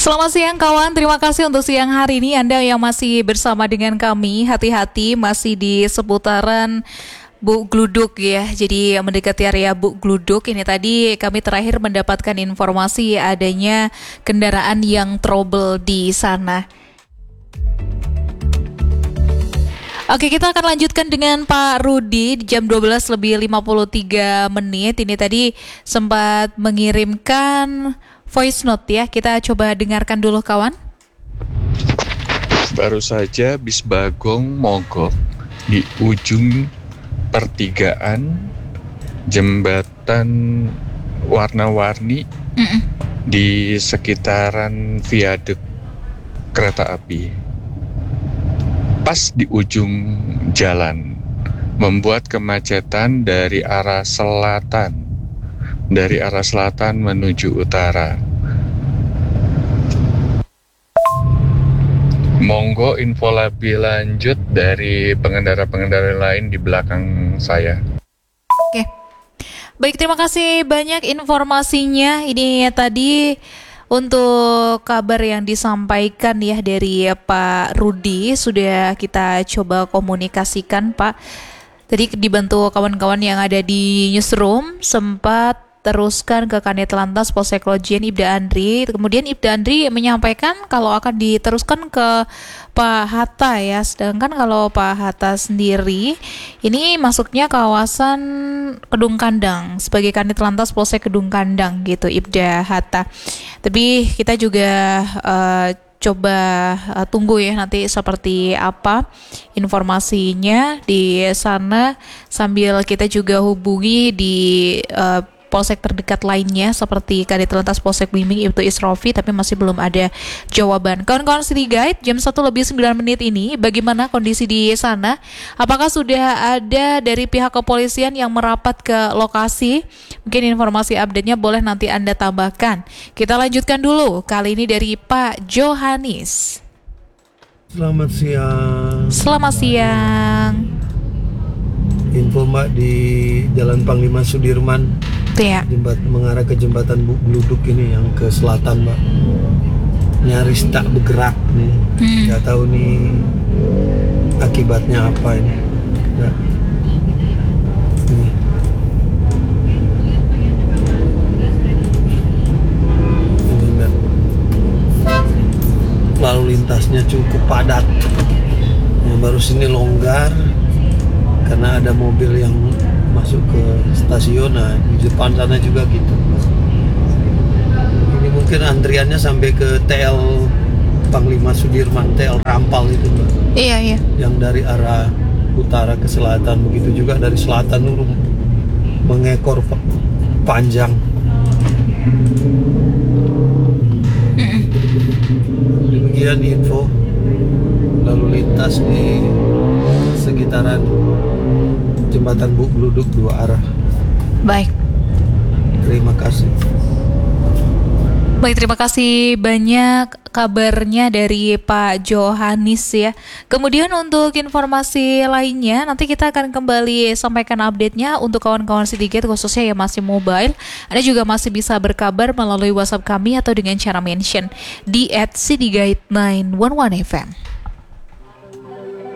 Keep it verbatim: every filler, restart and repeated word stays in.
Selamat siang kawan, terima kasih untuk siang hari ini Anda yang masih bersama dengan kami. Hati-hati masih di seputaran Buk Gluduk ya. Jadi mendekati area Buk Gluduk ini tadi kami terakhir mendapatkan informasi adanya kendaraan yang trouble di sana. Oke, kita akan lanjutkan dengan Pak Rudi di jam dua belas lebih lima puluh tiga menit. Ini tadi sempat mengirimkan voice note ya. Kita coba dengarkan dulu kawan. Baru saja bis Bagong mogok di ujung pertigaan jembatan warna-warni Mm-mm. di sekitaran viaduk kereta api. Pas di ujung jalan, membuat kemacetan dari arah selatan, dari arah selatan menuju utara. Monggo info lebih lanjut dari pengendara-pengendara lain di belakang saya. Oke, baik, terima kasih banyak informasinya. Ini tadi untuk kabar yang disampaikan ya dari Pak Rudi, sudah kita coba komunikasikan Pak. Tadi dibantu kawan-kawan yang ada di newsroom, sempat teruskan ke Kanit Lantas Polsek Lojian Ibda Andri. Kemudian Ibda Andri menyampaikan kalau akan diteruskan ke Pak Hatta ya. Sedangkan kalau Pak Hatta sendiri ini masuknya kawasan Kedung Kandang sebagai Kanit Lantas Polsek Kedung Kandang gitu Ibda Hatta. Tapi kita juga uh, coba uh, tunggu ya nanti seperti apa informasinya di sana, sambil kita juga hubungi di uh, polsek terdekat lainnya seperti Kanit Lantas Polsek Blimbing Ibtu Isrofi, tapi masih belum ada jawaban. Kawan-kawan City Guide, jam satu lebih sembilan menit ini bagaimana kondisi di sana? Apakah sudah ada dari pihak kepolisian yang merapat ke lokasi? Mungkin informasi update-nya boleh nanti Anda tambahkan. Kita lanjutkan dulu, kali ini dari Pak Johanis. Selamat siang. Selamat siang. Info Mbak di Jalan Panglima Sudirman, ya. Jembat mengarah ke jembatan Buk Gluduk ini yang ke selatan Mbak. Nyaris tak bergerak nih. Hmm. Gak tahu nih akibatnya apa ini. Ya. Ini. Ini Mbak. Lalu lintasnya cukup padat. Yang baru sini longgar karena ada mobil yang masuk ke stasiun. Nah di depan sana juga gitu. Ini mungkin antriannya sampai ke T L Panglima Sudirman, T L Rampal itu Mbak. Iya iya. Yang dari arah utara ke selatan, begitu juga dari selatan dulu mengekor panjang. Mm-mm. Demikian info lalu lintas di sekitaran jembatan Buk Gluduk dua arah. Baik. Terima kasih. Baik, terima kasih banyak kabarnya dari Pak Johanis ya. Kemudian untuk informasi lainnya nanti kita akan kembali sampaikan update-nya untuk kawan-kawan City Guide khususnya yang masih mobile. Anda juga masih bisa berkabar melalui WhatsApp kami atau dengan cara mention di at cityguide sembilan satu satu F M.